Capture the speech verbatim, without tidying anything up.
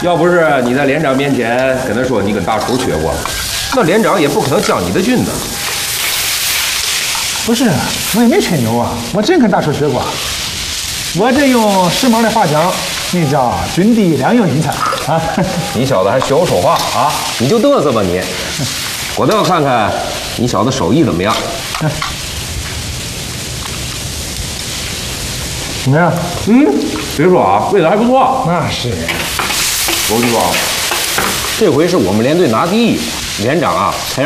要不是你在连长面前跟他说你跟大厨学过，那连长也不可能将你的军呢。 不是，我也没吹牛啊，我真跟大厨学过。我这用时髦的话讲，那叫军地两用一餐啊。 你小子还学我说话啊？你就嘚瑟吧你！我倒要看看你小子手艺怎么样。 怎么样？ 嗯，别说啊，味道还不错。 那是。 我跟你说，这回是我们连队拿第一，连长啊才